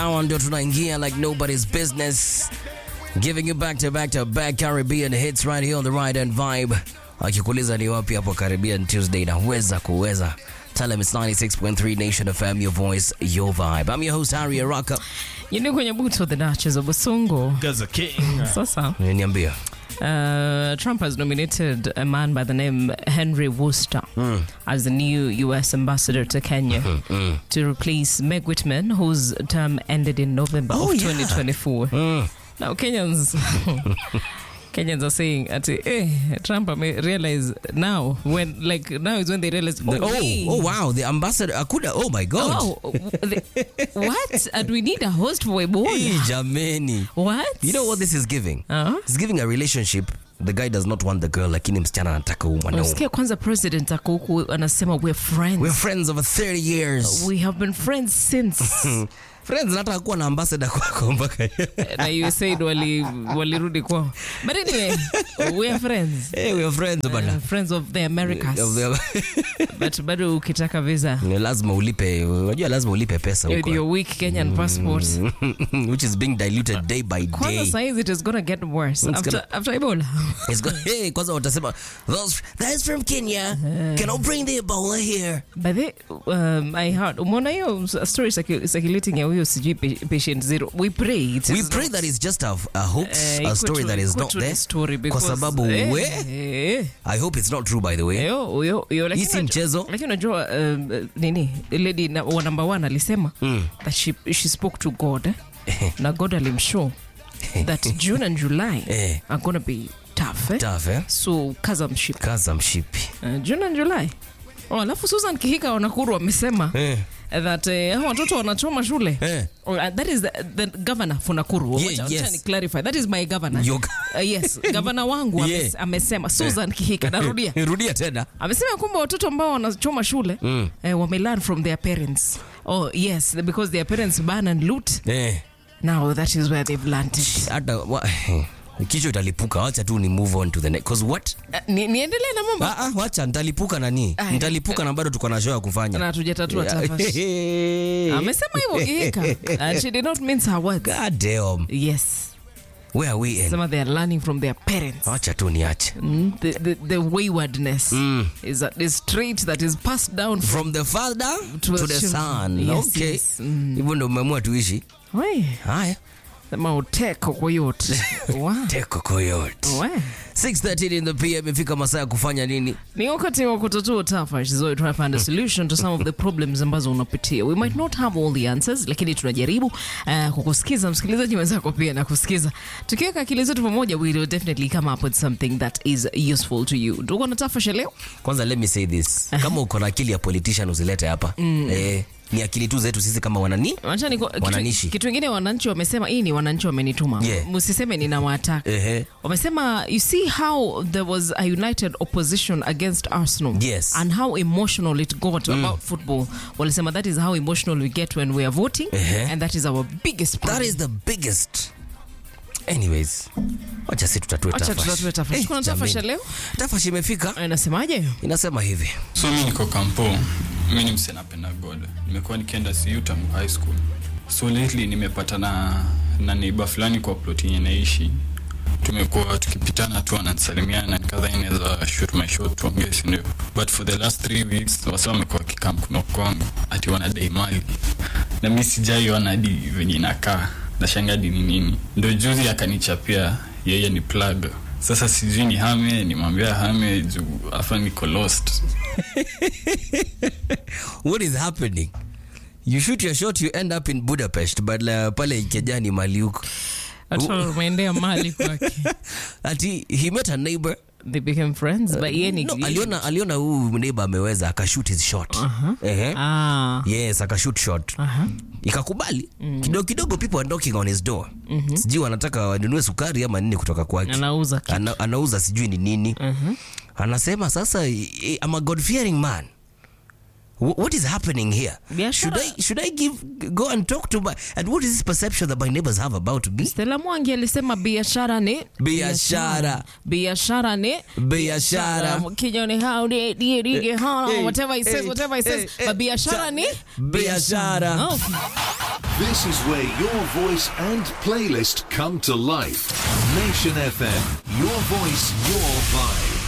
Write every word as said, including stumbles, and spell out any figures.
Hour ndio tunaingia like nobody's business. Giving you back to back to back Caribbean hits right here on the Ride and Vibe. Akikuuliza ni wapi hapo Caribbean Tuesday na huweza kuweza. Tell him it's ninety-six point three Nation F M, your voice, your vibe. I'm your host Harry Araka. Yini kwenye buto the Duchess of Busungu. Gaza King. Sasa. Niambia. Uh, Trump has nominated a man by the name Henry Wooster mm. as the new U S ambassador to Kenya mm, mm. to replace Meg Whitman, whose term ended in November oh, of yeah. twenty twenty-four. Mm. Now, Kenyans... Kenyans are saying that eh, Trump may realize now when like now is when they realize oh, the, oh, hey. oh wow, the ambassador Akuda, oh my god. Oh, the, what? And we need a host for Ebola. Hey, Jameni. What? You know what this is giving? Uh-huh. It's giving a relationship. The guy does not want the girl, lakini msichana anataka umwana. Usikia kwanza president ako huku anasema we're friends. We're friends over thirty years. We have been friends since. Friends nataka kuwa na ambassador kwako mpaka. Na you said wali walirudi kwao. But anyway, we are friends. Hey, we are friends bana. Uh, friends of the Americas. Of the... But bado ukitaka visa. Lazima ulipe, unajua lazima ulipe pesa huko. With your weak Kenyan mm. passport. Which is being diluted day by day. Kwanza size it is going to get worse it's after, gonna, after Ebola. It's going hey, kwanza watasema that is from Kenya. Uh, Can I bring the Ebola here? By the um, I heard umeona hiyo story circulating ya huyo sijui patient zero. We pray it we pray not, that is just a, a hoax, uh, a story that is not there. Story kwa sababu eh, we eh. I hope it's not true by the way. Yo yo yo lakini hii mchezo. Lakini unajua um, nini lady na, wa number one alisema mm. that she she spoke to God eh? Na God alimshow that June and July eh. are going to be tough eh? Tough eh? So kaza mshipi. Kaza mshipi. Uh, June and July. Oh, alafu Susan Kihika wa Nakuru amesema eh. that uh, watoto wanachoma shule. Eh. Uh, that is the, the governor for Nakuru. Yeah, yes. Wacha clarify. That is my governor. Your... uh, yes, governor wangu yeah. amesema Susan eh. Kihika narudia. Rudia tena. Amesema kwamba watoto ambao wanachoma shule mm. uh, wame learn from their parents. Oh yes, because their parents ban and loot. Eh. Now that is where they've learned it. Hata kicho italipuka, wacha tu ni move on to the next cause what uh, ni niendelee na mambo ah ah wacha nitalipuka nani uh, nitalipuka na bado tuko na show ya kufanya na tujatatua tafashi. Amesema hivyo Kihika and she did not mince her words. God damn. Yes. Where are we in? Some of they are learning from their parents. Wacha tu niache. Mm, the, the the waywardness mm. is a is trait that is passed down from, from the father to, to the son. Yes, okay. Yes. Mm. Hivyo ndio umeamua tuishi. Wai. Haya. Sema teko koyote. Wow. Teko koyote. Wow. six thirteen in the P M ifika masaa ya kufanya nini? Ni wakati wa kutatua tafash, so try to find a solution to some of the problems ambazo unapitia. We might not have all the answers, lakini tunajaribu uh, kukusikiza msikilizaji mwenzako pia na kusikiza. Tukiweka akili zetu pamoja, we will definitely come up with something that is useful to you. Tuko na tafash leo? Kwanza let me say this. Kama uko na akili ya politician usilete hapa. Mm. Eh ni akili tu zetu sisi kama wanani wananishi. Kitu kingine wananchi wamesema hii ni wananchi wamenituma. Yeah. Msiseme ninawataka. Uh-huh. Wamesema you see how there was a united opposition against Arsenal. Yes. And how emotional it got mm. about football. Walisema that is how emotional we get when we are voting. Uh-huh. And that is our biggest problem. That is the biggest. Anyways, wacha sisi tutatue tafash. Wacha tutatue tafash. Hey, kuna tafash leo? Tafash imefika. Inasemaje? Inasema hivi. So mimi niko kampo. Mimi ni msena napenda God. Nimekuwa nikienda C U tangu high school. So lately nimepata na na neighbor fulani kwa plot yenye naishi. Tumekuwa tukipitana tu anasalimiana kadhaa inaweza shoot my shot tuongee si ndio. But for the last three weeks wasema wamekuwa kikam kuna kwangu ati wanadai mali. Na mimi sijaiona hadi venye inakaa. Na shangadi ni nini. Ndio juzi akanichapia yeye ni plug. Sasa sijui ni hame ni mwambia hame juu afa niko lost. What is happening? You shoot your shot, you end up in Budapest, but uh, pale Kejani Maliuk. Atu umeendea mali kwake. Ati he met a neighbor. They became friends, but yeye ni no, aliona aliona huyu neighbor ameweza akashoot his shot. Uh-huh. Eh. Ah. Yes, akashoot shot. Uh-huh. Ikakubali. Mm. Kidogo kidogo people are knocking on his door. Mm-hmm. Sijui wanataka wanunue sukari ama nini kutoka kwake. Anauza. Ana, anauza sijui ni nini. Mhm. Anasema sasa I'm a God fearing man. Wh- what is happening here? Biashara. Should I should I give go and talk to my and what is this perception that my neighbors have about me? Stella Mwangi alisema biashara ni Biashara. biashara ni Biashara. Kijoni how they they how whatever he says whatever he says but biashara ni Biashara. Okay. This is where your voice and playlist come to life. Nation F M, your voice, your vibe.